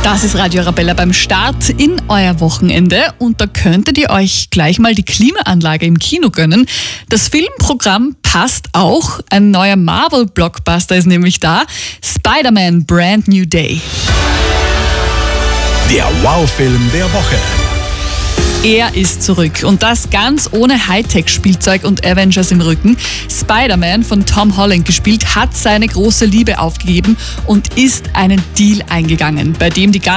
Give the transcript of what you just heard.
Das ist Radio Arabella beim Start in euer Wochenende und da könntet ihr euch gleich mal die Klimaanlage im Kino gönnen. Das Filmprogramm passt auch. Ein neuer Marvel-Blockbuster ist nämlich da. Spider-Man Brand New Day. Der Wow-Film der Woche. Er ist zurück und das ganz ohne Hightech-Spielzeug und Avengers im Rücken. Spider-Man, von Tom Holland gespielt, hat seine große Liebe aufgegeben und ist einen Deal eingegangen, bei dem die